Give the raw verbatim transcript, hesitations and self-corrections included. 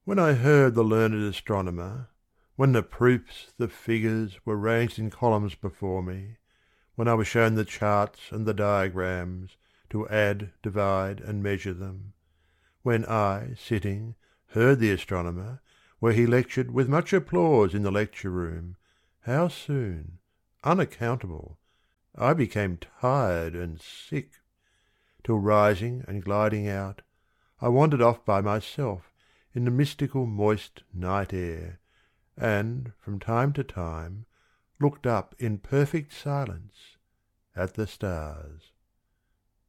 When I heard the learned astronomer, when the proofs, the figures, were ranged in columns before me, when I was shown the charts and the diagrams, to add, divide, and measure them; when I, sitting, heard the astronomer, where he lectured with much applause in the lecture room, how soon, unaccountable, I became tired and sick; till rising and gliding out, I wandered off by myself in the mystical moist night air, and from time to time looked up in perfect silence at the stars.